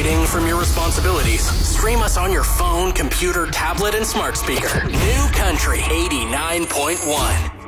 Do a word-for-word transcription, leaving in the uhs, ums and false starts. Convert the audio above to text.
hiding from your responsibilities? Stream us on your phone, computer, tablet, and smart speaker. New Country eighty-nine point one.